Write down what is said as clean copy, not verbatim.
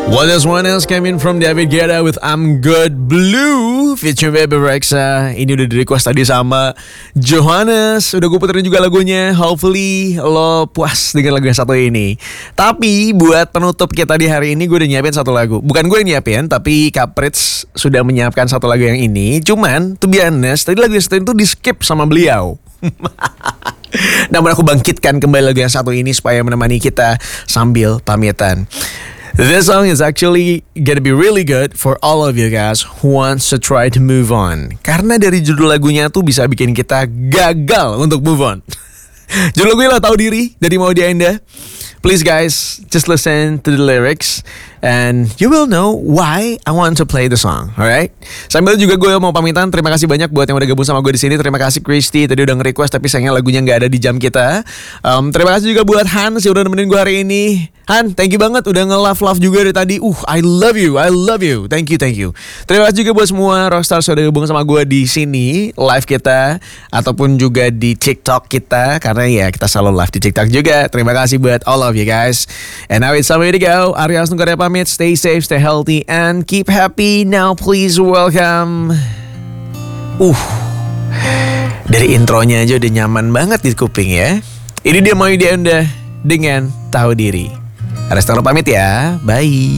What else one else coming from David Guetta with I'm Good Blue featuring Bebe Rexha. Ini udah di request tadi sama Johannes. Udah gue puterin juga lagunya. Hopefully lo puas dengan lagu yang satu ini. Tapi buat penutup kita di hari ini gue udah nyiapin satu lagu. Bukan gue yang nyiapin, tapi Kaprits sudah menyiapkan satu lagu yang ini. Cuman to be honest, tadi lagu yang satu itu di skip sama beliau. Namun aku bangkitkan kembali lagu yang satu ini supaya menemani kita sambil pamitan. This song is actually gonna be really good for all of you guys who wants to try to move on. Karena dari judul lagunya tuh bisa bikin kita gagal untuk move on. Judul lagunya Lo Tahu Diri dari Maudy Ayunda. Please guys, just listen to the lyrics and you will know why I want to play the song, alright? Sambil juga gue mau pamitan, terima kasih banyak buat yang udah gabung sama gue di sini. Terima kasih Christy, tadi udah nge-request tapi sayangnya lagunya nggak ada di jam kita. Terima kasih juga buat Hans yang udah nemenin gue hari ini. Han, thank you banget udah nge-love juga dari tadi. I love you. Thank you. Terima kasih juga buat semua rockstars yang udah gabung sama gue di sini live kita ataupun juga di TikTok kita karena ya kita selalu live di TikTok juga. Terima kasih buat all of you guys. And now it's time to go. Arya Asnugara pamit. Stay safe, stay healthy, and keep happy. Now please welcome. Dari intronya aja udah nyaman banget di kuping ya. Ini dia Maudy Ayunda dengan Tahu Diri. Restoran pamit ya. Bye.